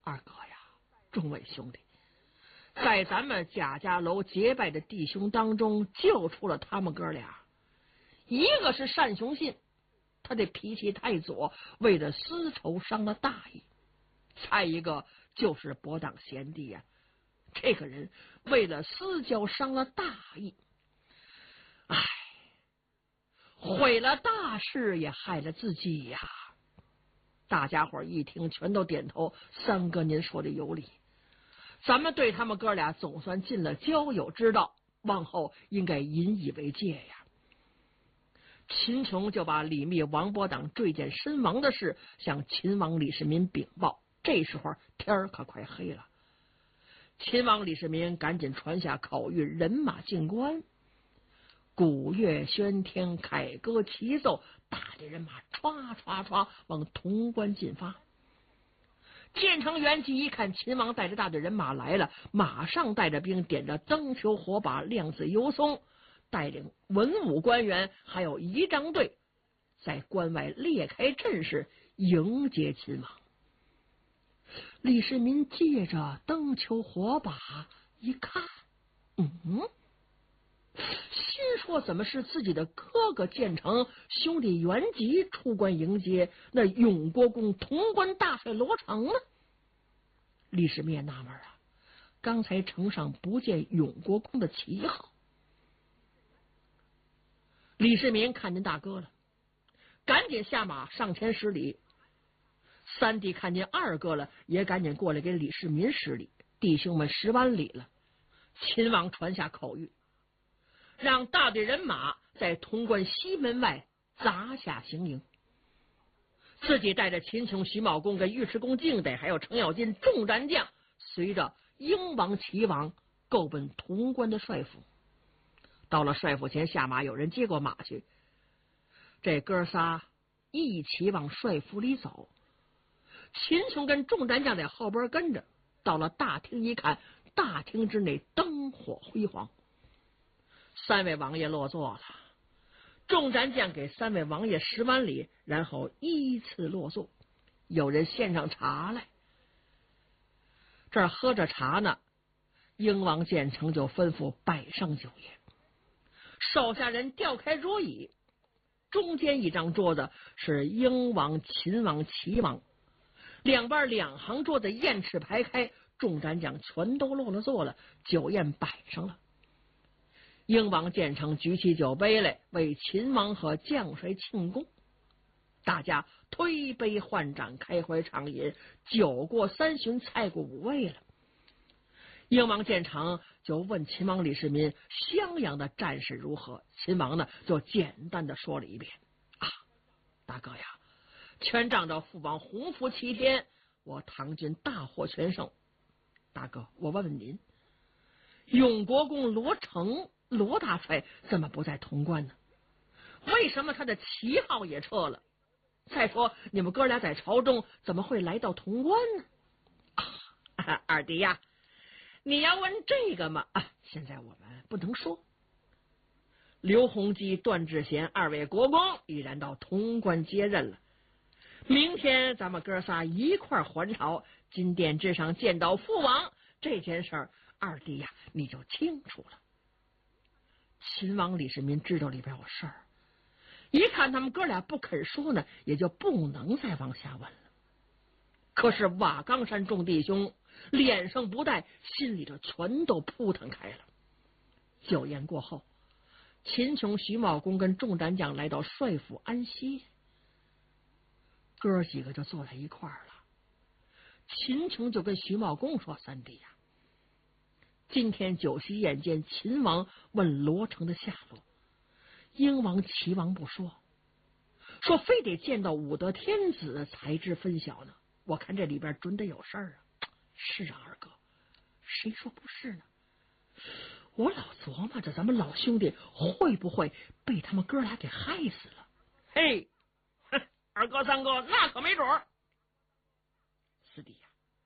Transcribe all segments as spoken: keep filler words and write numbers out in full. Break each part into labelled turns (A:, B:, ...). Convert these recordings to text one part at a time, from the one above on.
A: 二哥呀，众位兄弟，在咱们贾家楼结拜的弟兄当中，就出了他们哥俩，一个是单雄信，他的脾气太左，为了私仇伤了大义；再一个就是伯当贤弟呀、啊，这个人为了私交伤了大义，唉，毁了大事也害了自己呀。大家伙一听，全都点头。三哥，您说的有理，咱们对他们哥俩总算尽了交友之道，往后应该引以为戒呀。秦琼就把李密、王伯党坠剑身亡的事向秦王李世民禀报。这时候天儿可快黑了，秦王李世民赶紧传下考谕，人马进关。鼓乐喧天，凯歌齐奏，大的人马唰唰唰往潼关进发。建成元吉一看秦王带着大队人马来了，马上带着兵，点着灯球火把，亮子游松，带领文武官员还有仪仗队，在关外列开阵势迎接秦王。李世民借着灯球火把一看，嗯，心说怎么是自己的哥哥建成兄弟元吉出关迎接那永国公潼关大帅罗成呢？李世民也纳闷啊，刚才城上不见永国公的旗号。李世民看见大哥了，赶紧下马上前施礼。三弟看见二哥了，也赶紧过来给李世民施礼。弟兄们十完礼了，秦王传下口谕，让大队人马在潼关西门外砸下行营，自己带着秦琼、徐茂公跟尉迟恭敬德还有程咬金众战将，随着英王、齐王够奔潼关的帅府。到了帅府前下马，有人接过马去，这哥仨一起往帅府里走。秦琼跟众战将在后边跟着，到了大厅一看，大厅之内灯火辉煌。三位王爷落座了，众战将给三位王爷施完礼，然后依次落座。有人献上茶来，这儿喝着茶呢，英王建成就吩咐摆上酒宴。手下人调开桌椅，中间一张桌子是英王、秦王、齐王，两边两行桌子雁翅排开，众战将全都落了座了，酒宴摆上了。英王建成举起酒杯来为秦王和将帅庆功，大家推杯换盏，开怀畅饮，酒过三巡，菜过五味了。英王建成就问秦王李世民襄阳的战事如何，秦王呢就简单的说了一遍。啊，大哥呀，全仗着父王洪福齐天，我唐军大获全胜。大哥，我问问您，永国公罗成罗大帅怎么不在潼关呢？为什么他的旗号也撤了？再说你们哥俩在朝中怎么会来到潼关呢？啊，二弟呀，你要问这个吗？啊，现在我们不能说。刘洪基、段志贤二位国公已然到潼关接任了，明天咱们哥仨一块还朝，金殿之上见到父王，这件事儿，二弟呀，你就清楚了。秦王李世民知道里边有事儿，一看他们哥俩不肯说呢，也就不能再往下问了。可是瓦岗山众弟兄脸上不带，心里头全都扑腾开了。酒宴过后，秦琼、徐茂公跟众战将来到帅府安歇，哥几个就坐在一块儿了。秦琼就跟徐茂公说：“三弟呀，今天酒席宴间，秦王问罗成的下落，英王、齐王不说，说非得见到武德天子才知分晓呢。我看这里边准得有事儿啊。”是啊，二哥，谁说不是呢？我老琢磨着，咱们老兄弟会不会被他们哥俩给害死了？嘿，二哥、三哥，那可没准儿。四弟呀，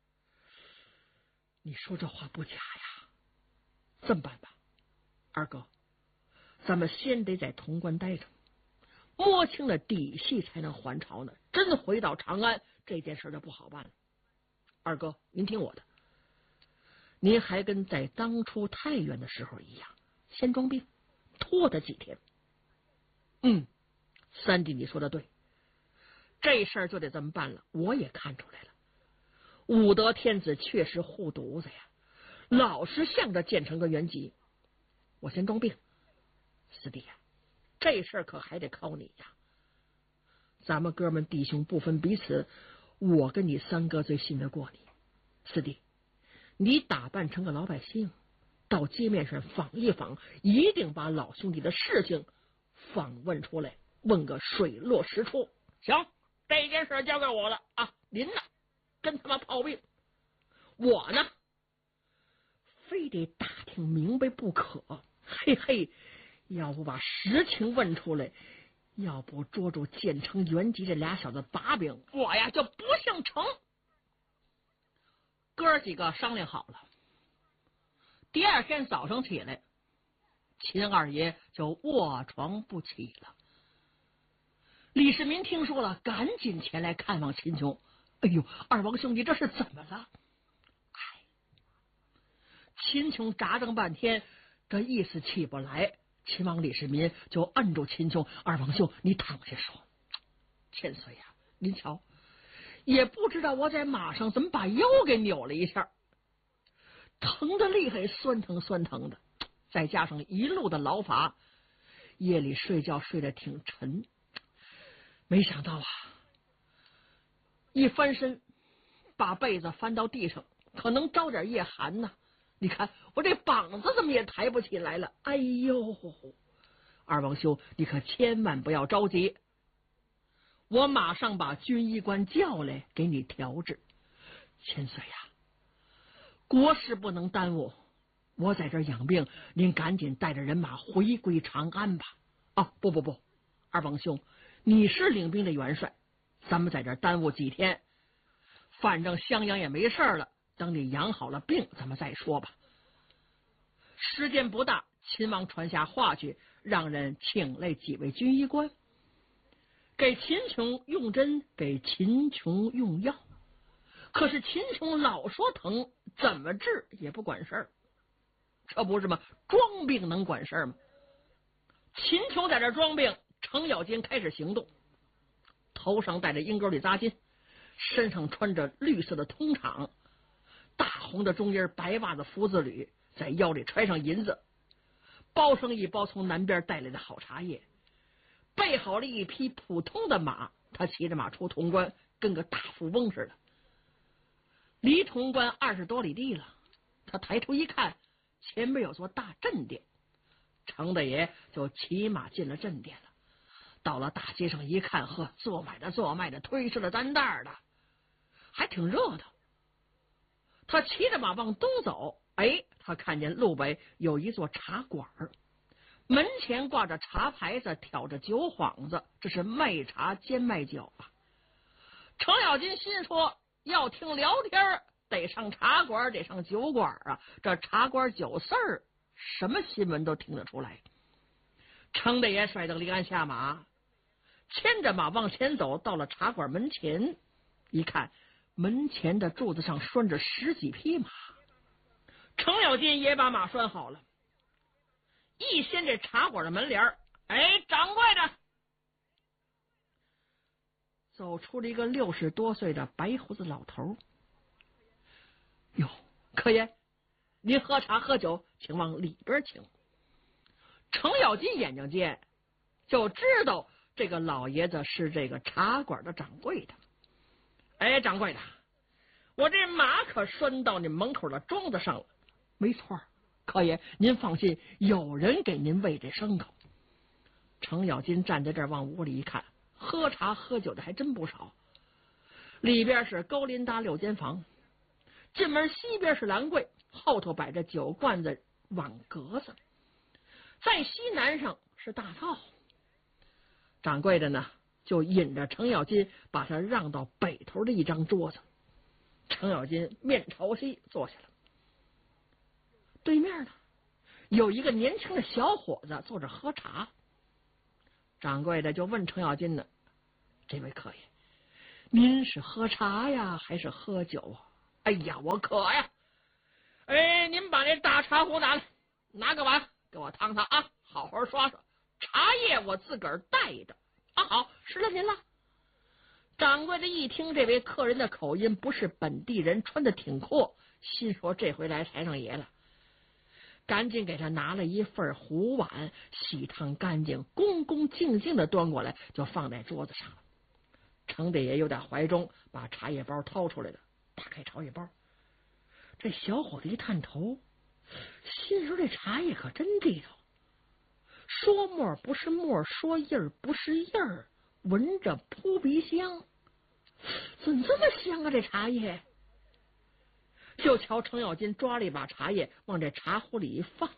A: 你说这话不假呀。这么办吧，二哥，咱们先得在潼关待着，摸清了底细才能还朝呢。真回到长安，这件事就不好办了。 二哥，您听我的，您还跟在当初太原的时候一样，先装病，拖他几天。嗯，三弟你说的对，这事儿就得这么办了。我也看出来了，武德天子确实护犊子呀，老是向着建成跟元吉。我先装病，四弟呀，这事儿可还得靠你呀。咱们哥们弟兄不分彼此，我跟你三哥最信得过你。四弟，你打扮成个老百姓，到街面上访一访，一定把老兄弟的事情访问出来，问个水落石出。行，这件事交给我了啊！您呢，跟他们炮兵，我呢，非得打听明白不可。嘿嘿，要不把实情问出来，要不捉住建成、元吉这俩小子把柄，我呀就不姓成。哥几个商量好了，第二天早上起来，秦二爷就卧床不起了。李世民听说了，赶紧前来看望秦琼。哎呦，二王兄弟这是怎么了？哎，秦琼扎整半天，这意思起不来。秦王李世民就摁住秦琼，二王兄，你躺下说。千岁呀，您瞧，也不知道我在马上怎么把腰给扭了一下，疼得厉害，酸疼酸疼的，再加上一路的劳乏，夜里睡觉睡得挺沉。没想到啊，一翻身把被子翻到地上，可能招点夜寒呢。你看我这膀子怎么也抬不起来了。哎呦，二王兄，你可千万不要着急，我马上把军医官叫来给你调治。千岁呀，国事不能耽误，我在这养病，您赶紧带着人马回归长安吧。啊，不不不，二王兄，你是领兵的元帅，咱们在这耽误几天，反正襄阳也没事了，等你养好了病咱们再说吧。时间不大，秦王传下话去，让人请来几位军医官，给秦琼用针，给秦琼用药。可是秦琼老说疼，怎么治也不管事儿，这不是吗？装病能管事儿吗？秦琼在这装病，程咬金开始行动，头上戴着鹰钩里扎金，身上穿着绿色的通氅，大红的中间白袜子福字履，在腰里揣上银子，包上一包从南边带来的好茶叶，备好了一匹普通的马，他骑着马出潼关，跟个大富翁似的。离潼关二十多里地了，他抬头一看，前面有座大镇殿，程大爷就骑马进了镇殿了。到了大街上一看，呵，做买的做卖的，推着的担担的，还挺热闹。他骑着马往东走，哎，他看见路北有一座茶馆，门前挂着茶牌子，挑着酒幌子，这是卖茶兼卖酒啊。程咬金心说，要听聊天得上茶馆，得上酒馆啊，这茶馆酒肆儿什么新闻都听得出来。程大爷甩蹬离鞍下马，牵着马往前走，到了茶馆门前，一看门前的柱子上拴着十几匹马。程咬金也把马拴好了，一掀这茶馆的门帘，哎，掌柜的，走出了一个六十多岁的白胡子老头。哟，客爷，您喝茶喝酒，请往里边请。程咬金眼睛尖，就知道这个老爷子是这个茶馆的掌柜的。哎，掌柜的，我这马可拴到你门口的桩子上了。没错，客爷您放心，有人给您喂这牲口。程咬金站在这儿往屋里一看，喝茶喝酒的还真不少。里边是高林搭六间房，进门西边是兰柜，后头摆着酒罐子、碗格子，在西南上是大套。掌柜的呢，就引着程咬金把他让到北头的一张桌子。程咬金面朝西坐下了，对面呢有一个年轻的小伙子坐着喝茶。掌柜的就问程咬金呢，这位客爷，您是喝茶呀还是喝酒啊？ 哎呀，我渴呀！哎，您把那大茶壶拿来，拿个碗给我烫烫啊，好好刷刷。茶叶我自个儿带着啊，好，是了您了。掌柜的一听这位客人的口音不是本地人，穿的挺阔，心说这回来财上爷了，赶紧给他拿了一份壶碗，洗烫干净，恭恭敬敬的端过来，就放在桌子上了。程大爷有点怀中，把茶叶包掏出来了，打开茶叶包。这小伙子一探头，心说这茶叶可真地道，说沫不是沫，说印儿不是印儿，闻着扑鼻香，怎么这么香啊这茶叶？就瞧程咬金抓了一把茶叶往这茶壶里一放。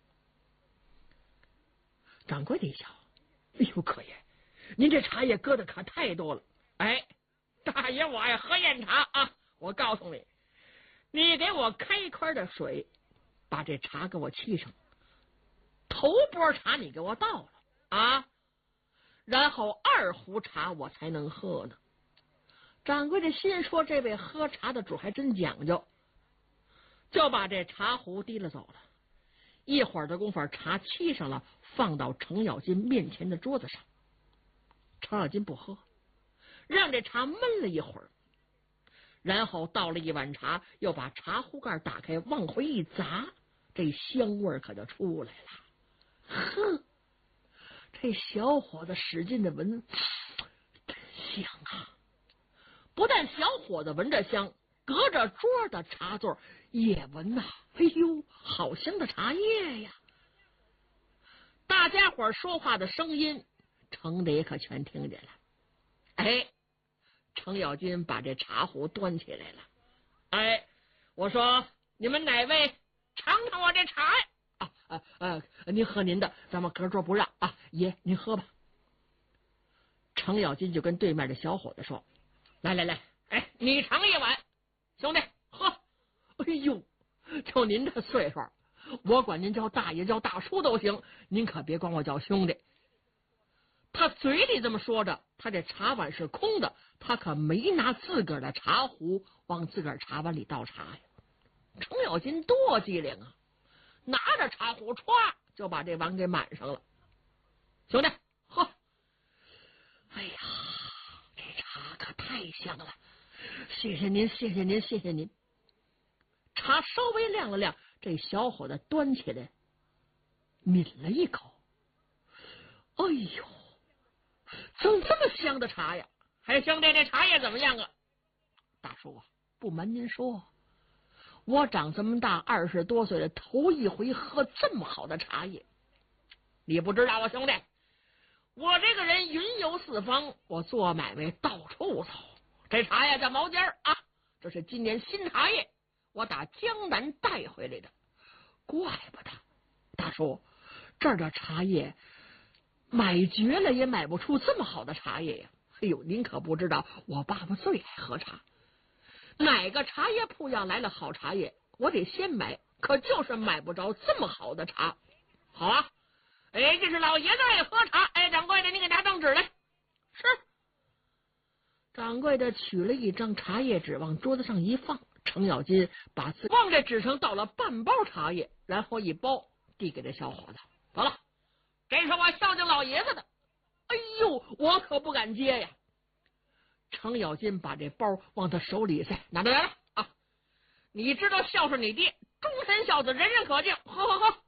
A: 掌柜的一瞧，哎呦客爷，您这茶叶搁的可太多了。哎，大爷我爱喝燕茶啊，我告诉你，你给我开一块的水，把这茶给我沏上，头波茶你给我倒了啊，然后二壶茶我才能喝呢。掌柜的心说这位喝茶的主还真讲究，就把这茶壶提了走了。一会儿的功夫，茶沏上了，放到程咬金面前的桌子上。程咬金不喝，让这茶焖了一会儿，然后倒了一碗茶，又把茶壶盖打开，往回一砸，这香味可就出来了。哼，这小伙子使劲的闻，真香啊！不但小伙子闻着香，隔着桌的茶座也闻呐、啊，哎呦，好香的茶叶呀！大家伙说话的声音，程大爷可全听见了。哎，程咬金把这茶壶端起来了。哎，我说你们哪位尝尝我这茶呀？啊呃呃，您喝您的，咱们隔桌不让啊。爷，您喝吧。程咬金就跟对面的小伙子说：“来来来，哎，你尝一碗，兄弟喝。”哎呦，就您这岁数，我管您叫大爷叫大叔都行，您可别管我叫兄弟。他嘴里这么说着，他这茶碗是空的，他可没拿自个儿的茶壶往自个儿茶碗里倒茶呀。程咬金多机灵啊，拿着茶壶歘就把这碗给满上了。兄弟喝。哎呀，这茶可太香了，谢谢您谢谢您谢谢您。茶稍微亮了亮，这小伙子端起来抿了一口，哎呦，怎么这么香的茶呀？还兄弟，这茶叶怎么样啊？大叔啊，不瞒您说，我长这么大二十多岁了，头一回喝这么好的茶叶。你不知道啊，兄弟，我这个人云游四方，我做买卖到处走。这茶叶叫毛尖儿啊，这是今年新茶叶，我打江南带回来的。怪不得大叔，这儿的茶叶买绝了也买不出这么好的茶叶呀！哎呦，您可不知道，我爸爸最爱喝茶，哪个茶叶铺要来了好茶叶，我得先买，可就是买不着这么好的茶。好啊，哎，这是老爷子爱喝茶。哎，掌柜的，你给拿张纸来。是。掌柜的取了一张茶叶纸往桌子上一放，程咬金把自往这纸上倒了半包茶叶，然后一包递给这小伙子。好了，这是我孝敬老爷子的。哎呦，我可不敢接呀。程咬金把这包往他手里塞，拿着来了啊！你知道孝顺你爹，终身孝子，人人可敬。喝喝喝！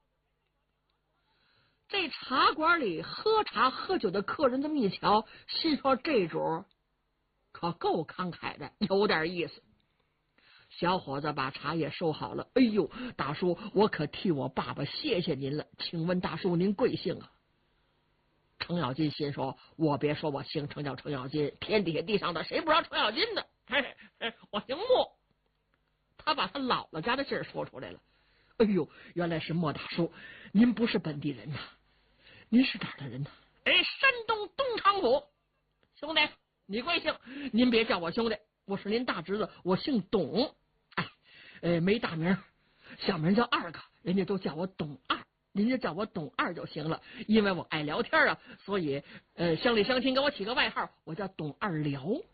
A: 这茶馆里喝茶喝酒的客人这么一瞧，心说这主可够慷慨的，有点意思。小伙子把茶叶收好了。哎呦，大叔，我可替我爸爸谢谢您了，请问大叔您贵姓啊？程咬金心说，我别说我姓程叫程咬金，天底下地上的谁不知道程咬金的？嘿嘿，我姓莫。他把他姥姥家的事说出来了。哎呦，原来是莫大叔，您不是本地人呐？您是哪儿的人呢？哎，山东东昌府。兄弟，你贵姓？您别叫我兄弟，我是您大侄子，我姓董。哎，呃，没大名，小名叫二哥，人家都叫我董二。您就叫我董二就行了，因为我爱聊天啊，所以呃，乡里乡亲给我起个外号，我叫董二聊。